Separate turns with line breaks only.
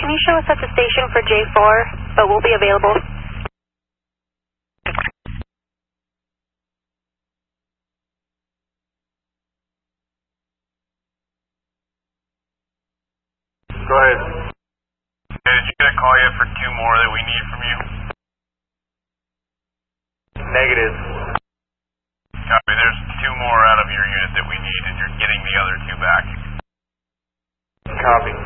you show us at the station for J4, but we'll be available.
Go ahead. Hey, did you get a call yet for 2 more that we need from you?
Negative.
Copy, there's 2 more out of your unit that we need, and you're getting the other 2 back.
Copy.